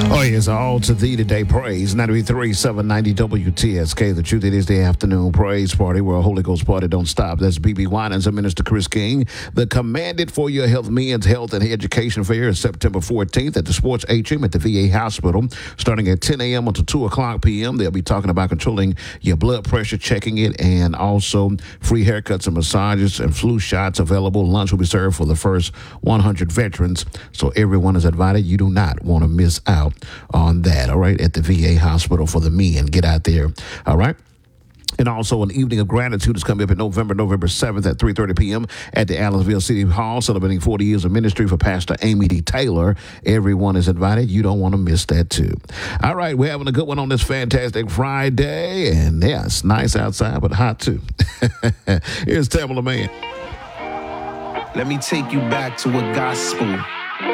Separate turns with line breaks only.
Oh, yes, all to thee today. Praise 93.3 790 WTSK. The truth, it is the afternoon praise party where a Holy Ghost party don't stop. That's BB Winans and Minister Chris King. The Commanded for Your Health Men's Health and Education Fair is September 14th at the Sports Atrium at the VA Hospital, starting at 10 a.m. until 2 o'clock p.m. They'll be talking about controlling your blood pressure, checking it, and also free haircuts and massages and flu shots available. Lunch will be served for the first 100 veterans, so everyone is invited. You do not want to miss out on that, all right, at the VA Hospital for the men. Get out there, all right? And also an evening of gratitude is coming up in November 7th at 3:30 p.m. at the Allensville City Hall, celebrating 40 years of ministry for Pastor Amy D. Taylor. Everyone is invited. You don't want to miss that, too. All right, we're having a good one on this fantastic Friday. And, yeah, it's nice outside, but hot, too. Here's Tamala Man.
Let me take you back to a gospel